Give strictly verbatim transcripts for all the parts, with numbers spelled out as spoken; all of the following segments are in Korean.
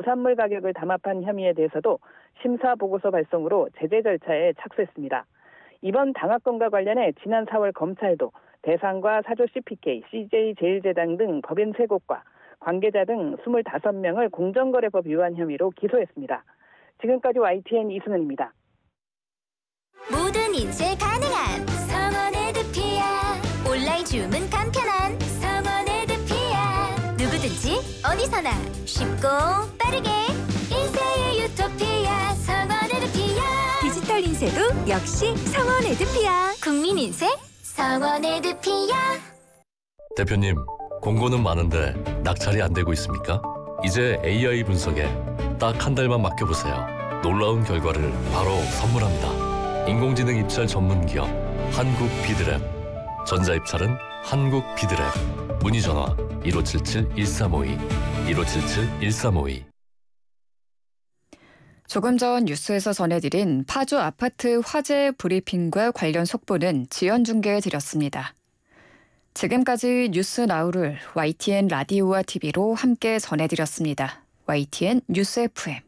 부산물 가격을 담합한 혐의에 대해서도 심사 보고서 발송으로 제재 절차에 착수했습니다. 이번 당합건과 관련해 지난 사월 검찰도 대상과 사조 씨피케이, 씨제이제일제당 등 법인 세 곳과 관계자 등 이십오 명을 공정거래법 위반 혐의로 기소했습니다. 지금까지 와이티엔 이순은입니다. 모든 인쇄 가능한 성원 에드피아. 온라인 주문 간편한 성원 에드피아. 누구든지 어디서나 쉽고 빠르게 인쇄의 유토피아 성원 에드피아. 디지털 인쇄도 역시 성원 에드피아. 국민 인쇄 성원 에드피아. 대표님, 공고는 많은데 낙찰이 안 되고 있습니까? 이제 에이아이 분석에 딱 한 달만 맡겨보세요. 놀라운 결과를 바로 선물합니다. 인공지능 입찰 전문 기업 한국 비드랩. 전자입찰은 한국 비드랩. 문의 전화 일오칠칠 일삼오이 일오칠칠 일삼오이. 조금 전 뉴스에서 전해드린 파주 아파트 화재 브리핑과 관련 속보는 지연 중계해드렸습니다. 지금까지 뉴스나우를 와이티엔 라디오와 티비로 함께 전해드렸습니다. 와이티엔 뉴스 에프엠.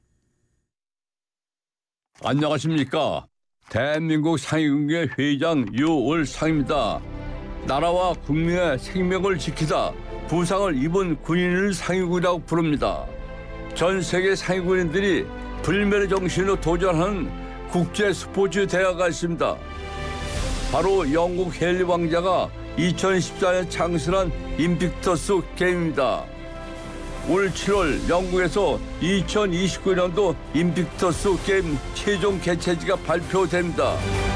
안녕하십니까. 대한민국 상위군계 회장 유월상입니다. 나라와 국민의 생명을 지키다 부상을 입은 군인을 상위군이라고 부릅니다. 전 세계 상위군인들이 불멸의 정신으로 도전하는 국제 스포츠 대회가 있습니다. 바로 영국 헨리 왕자가 이천십사 년 창설한 인빅터스 게임입니다. 올 칠월 영국에서 이천이십구 년도 인빅터스 게임 최종 개최지가 발표됩니다.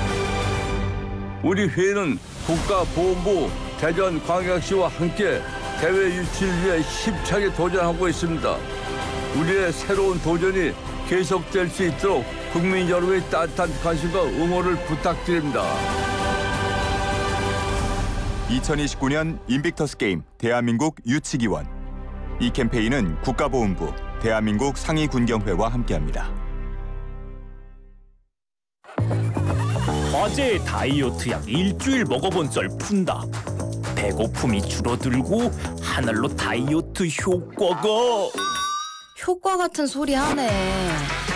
우리 회는 국가보훈부 대전광역시와 함께 대회 유치를 위해 힘차게 도전하고 있습니다. 우리의 새로운 도전이 계속될 수 있도록 국민 여러분의 따뜻한 관심과 응원을 부탁드립니다. 이천이십구 년 인빅터스 게임 대한민국 유치기원. 이 캠페인은 국가보훈부, 대한민국 상위군경회와 함께합니다. 화제 다이어트 약 일주일 먹어본 썰 푼다. 배고픔이 줄어들고 하늘로 다이어트 효과가. 효과 같은 소리 하네.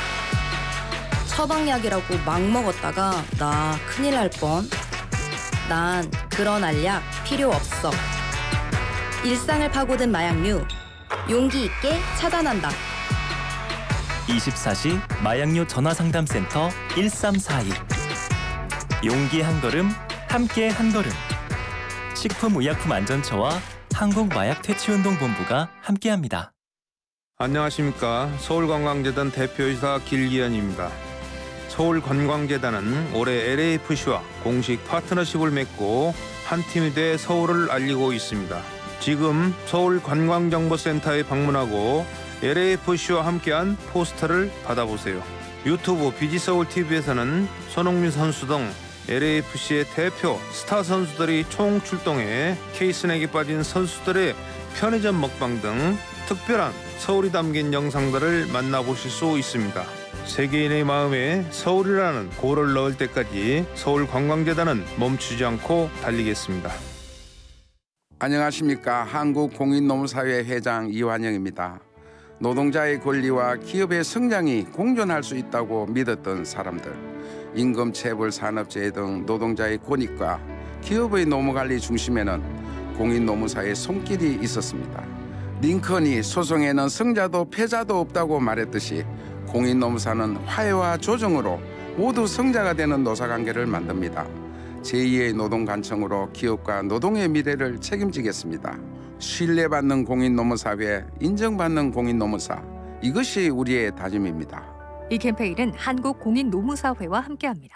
처방약이라고 막 먹었다가 나 큰일 날 뻔. 난 그런 알약 필요 없어. 일상을 파고든 마약류 용기 있게 차단한다. 이십사 시 마약류 전화상담센터 일삼사이. 용기 한 걸음, 함께 한 걸음. 식품의약품안전처와 한국마약퇴치운동본부가 함께합니다. 안녕하십니까. 서울관광재단 대표이사 길기현입니다. 서울관광재단은 올해 엘에이에프씨와 공식 파트너십을 맺고 한 팀이 돼 서울을 알리고 있습니다. 지금 서울관광정보센터에 방문하고 엘에이에프씨와 함께한 포스터를 받아보세요. 유튜브 비지서울티비에서는 손흥민 선수 등 엘에이에프씨의 대표 스타 선수들이 총출동해 케이스넥에 빠진 선수들의 편의점 먹방 등 특별한 서울이 담긴 영상들을 만나보실 수 있습니다. 세계인의 마음에 서울이라는 고를 넣을 때까지 서울관광재단은 멈추지 않고 달리겠습니다. 안녕하십니까. 한국공인노무사회 회장 이완영입니다. 노동자의 권리와 기업의 성장이 공존할 수 있다고 믿었던 사람들, 임금 체불 산업재해 등 노동자의 권익과 기업의 노무관리 중심에는 공인노무사의 손길이 있었습니다. 링컨이 소송에는 승자도 패자도 없다고 말했듯이 공인노무사는 화해와 조정으로 모두 성자가 되는 노사관계를 만듭니다. 제이의 노동관청으로 기업과 노동의 미래를 책임지겠습니다. 신뢰받는 공인노무사회, 인정받는 공인노무사, 이것이 우리의 다짐입니다. 이 캠페인은 한국공인노무사회와 함께합니다.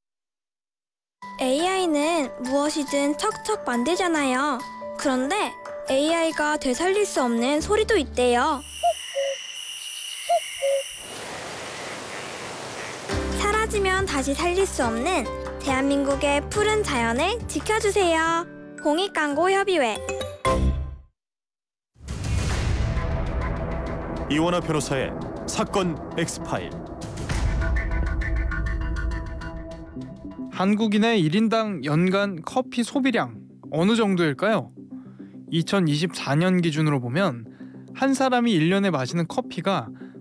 에이아이는 무엇이든 척척 만들잖아요. 그런데 에이아이가 되살릴 수 없는 소리도 있대요. 사라지면 다시 살릴 수 없는 대한민국의 푸른 자연을 지켜주세요. 공익광고협의회. 이원화 변호사의 사건 엑스파일. 한국인의 일 인당 연간 커피 소비량 어느 정도일까요? 이천이십사 년 기준으로 보면 한 사람이 일 년에 마시는 커피가